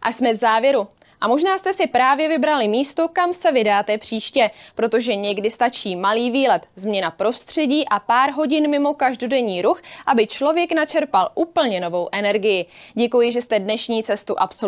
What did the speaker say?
A jsme v závěru. A možná jste si právě vybrali místo, kam se vydáte příště, protože někdy stačí malý výlet, změna prostředí a pár hodin mimo každodenní ruch, aby člověk načerpal úplně novou energii. Děkuji, že jste dnešní cestu absolvovali.